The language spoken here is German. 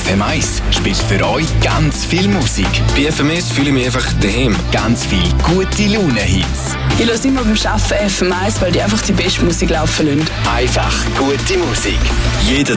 FM1 spielt für euch ganz viel Musik. Bei FM1 fühle ich mich einfach daheim. Ganz viel gute Laune-Hits. Ich höre immer beim Arbeiten FM1, weil die einfach die beste Musik laufen lassen. Einfach gute Musik. Jeden